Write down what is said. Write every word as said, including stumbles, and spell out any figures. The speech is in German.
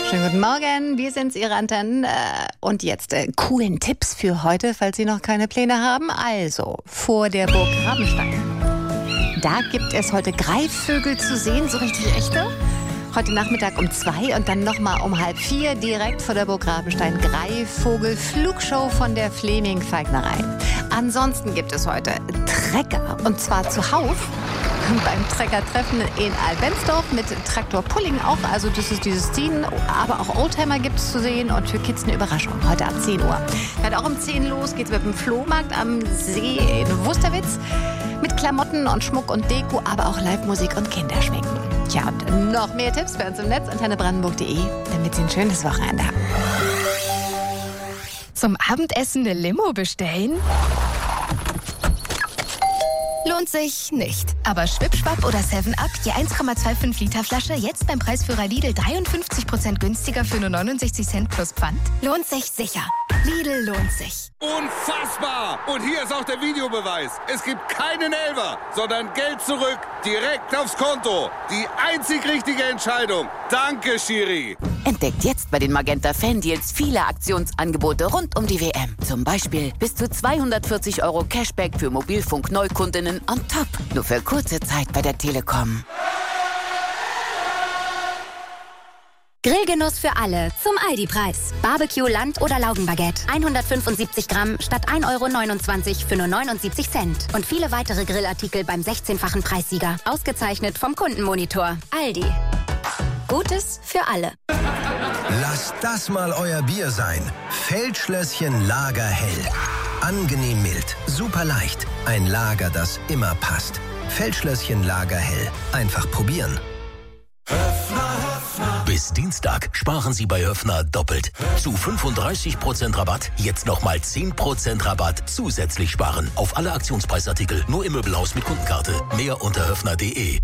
Schönen guten Morgen, wir sind's, Ihre Antennen. Und jetzt äh, coolen Tipps für heute, falls Sie noch keine Pläne haben. Also, vor der Burg Rabenstein. Da gibt es heute Greifvögel zu sehen, so richtig echte. Heute Nachmittag um zwei und dann nochmal um halb vier direkt vor der Burg Rabenstein. Greifvogel-Flugshow von der Fleming-Feignerei. Ansonsten gibt es heute Trecker und zwar zuhauf. Beim Treckertreffen in Albensdorf mit Traktor Pulling auch. Also das ist dieses Ziehen, aber auch Oldtimer gibt es zu sehen und für Kids eine Überraschung. Heute ab zehn Uhr. Fährt auch um zehn los, geht's mit dem Flohmarkt am See in Wusterwitz. Mit Klamotten und Schmuck und Deko, aber auch Live-Musik und Kinderschminken. Tja, und noch mehr Tipps bei uns im Netz, antenne brandenburg punkt de, damit Sie ein schönes Wochenende haben. Zum Abendessen eine Limo bestellen? Lohnt sich nicht. Aber Schwipschwapp oder seven up, die eins Komma fünfundzwanzig Liter Flasche, jetzt beim Preisführer Lidl dreiundfünfzig Prozent günstiger für nur neunundsechzig Cent plus Pfand? Lohnt sich sicher. Lidl lohnt sich. Unfassbar! Und hier ist auch der Videobeweis. Es gibt keinen Elfer, sondern Geld zurück, direkt aufs Konto. Die einzig richtige Entscheidung. Danke, Schiri. Entdeckt jetzt bei den Magenta Fan-Deals viele Aktionsangebote rund um die W M. Zum Beispiel bis zu zweihundertvierzig Euro Cashback für Mobilfunk-Neukundinnen on top. Nur für kurze Zeit bei der Telekom. Grillgenuss für alle zum Aldi-Preis. Barbecue, Land- oder Laugenbaguette. hundertfünfundsiebzig Gramm statt ein Euro neunundzwanzig für nur neunundsiebzig Cent. Und viele weitere Grillartikel beim sechzehnfachen Preissieger. Ausgezeichnet vom Kundenmonitor. Aldi. Gutes für alle. Lasst das mal euer Bier sein. Feldschlösschen Lagerhell. Angenehm mild, super leicht. Ein Lager, das immer passt. Feldschlösschen Lagerhell. Einfach probieren. Bis Dienstag sparen Sie bei Höffner doppelt. Zu fünfunddreißig Prozent Rabatt, jetzt nochmal zehn Prozent Rabatt zusätzlich sparen. Auf alle Aktionspreisartikel, nur im Möbelhaus mit Kundenkarte. Mehr unter höffner punkt de.